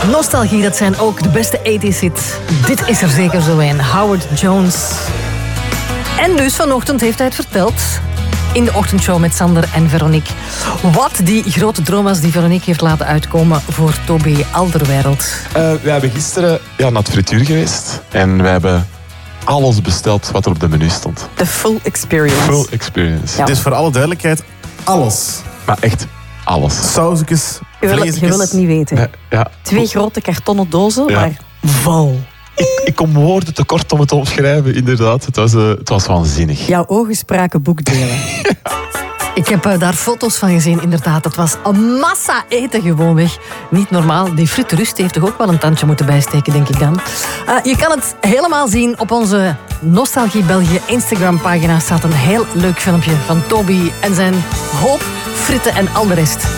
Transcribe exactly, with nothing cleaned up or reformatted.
Nostalgie, dat zijn ook de beste tachtig hits. Dit is er zeker zo een. Howard Jones. En dus vanochtend heeft hij het verteld in de ochtendshow met Sander en Veronique. Wat die grote droom was die Veronique heeft laten uitkomen voor Toby Alderweireld. Uh, we hebben gisteren ja, naar het frituur geweest. En we hebben alles besteld wat er op de menu stond. De full experience. Full experience. Ja. Dus voor alle duidelijkheid, alles. Maar echt alles. Sausjes, je wil, je wil het niet weten. Ja, ja. Twee grote kartonnen dozen, ja. Maar vol. Ik, ik kom woorden tekort om het te omschrijven, inderdaad. Het was, uh, het was waanzinnig. Jouw ogen spraken boekdelen. Ik heb uh, daar foto's van gezien, inderdaad. Het was een massa eten gewoonweg. Niet normaal. Die frituurist heeft toch ook wel een tandje moeten bijsteken, denk ik dan. Uh, je kan het helemaal zien op onze Nostalgie België Instagram-pagina. Staat een heel leuk filmpje van Toby en zijn hoop fritten en al de rest.